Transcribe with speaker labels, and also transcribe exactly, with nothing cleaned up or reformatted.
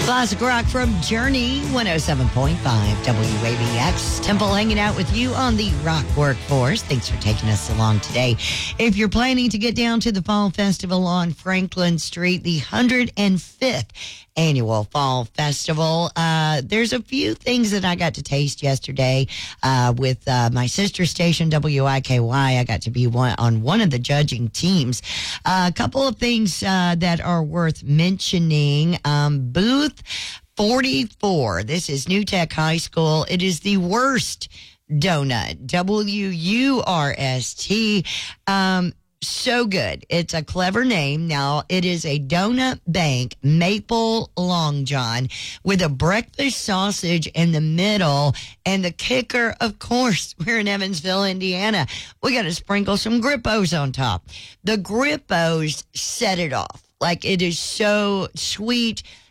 Speaker 1: Classic rock from Journey, one oh seven point five W A B X. Temple hanging out with you on the Rock Workforce. Thanks for taking us along today. If you're planning to get down to the Fall Festival on Franklin Street, the one hundred fifth Annual Fall Festival, uh, there's a few things that I got to taste yesterday uh, with uh, my sister station, W I K Y. I got to be one on one of the judging teams. Uh, a couple of things uh, that are worth mentioning. Um, booth forty-four. This is New Tech High School. It is the worst donut. W U R S T. Um, so good. It's a clever name. Now, it is a donut bank maple long john with a breakfast sausage in the middle. And the kicker, of course, we're in Evansville, Indiana. We got to sprinkle some Grippos on top. The Grippos set it off. Like, it is so sweet